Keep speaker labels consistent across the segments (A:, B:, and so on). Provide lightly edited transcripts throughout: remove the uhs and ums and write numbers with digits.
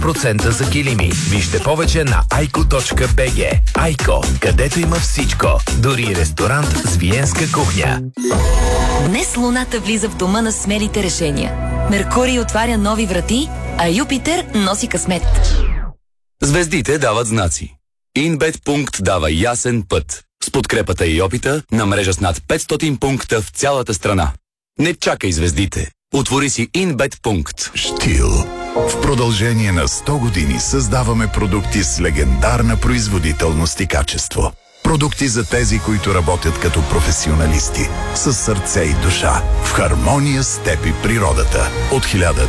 A: 10% за килими. Вижте повече на aiko.bg. Айко, където има всичко. Дори ресторант с виенска кухня.
B: Днес Луната влиза в дома на смелите решения. Меркурий отваря нови врати, а Юпитер носи късмет.
C: Звездите дават знаци. Инбет пункт дава ясен път. С подкрепата и опита на мрежа с над 500 пункта в цялата страна. Не чакай звездите. Отвори си Инбет пункт.
D: Штил. В продължение на 100 години създаваме продукти с легендарна производителност и качество. Продукти за тези, които работят като професионалисти, с сърце и душа, в хармония с теб и природата. От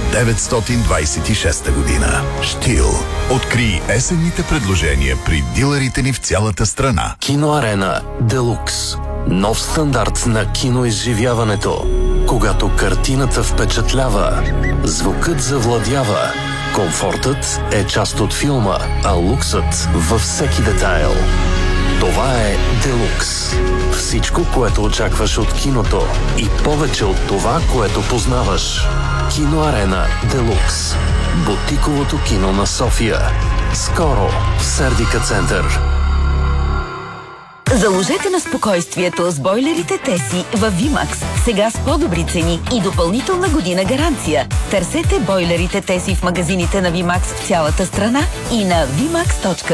D: 1926 година. Штил. Открий есенните предложения при дилърите ни в цялата страна.
E: Киноарена Делукс. Нов стандарт на киноизживяването. Когато картината впечатлява, звукът завладява. Комфортът е част от филма, а луксът във всеки детайл. Това е Делукс. Всичко, което очакваш от киното и повече от това, което познаваш. Киноарена Делукс. Бутиковото кино на София. Скоро в Сердика център.
B: Заложете на спокойствието с бойлерите Теси във VIMAX. Сега с по-добри цени и допълнителна година гаранция. Търсете бойлерите Теси в магазините на VIMAX в цялата страна и на vimax.bg.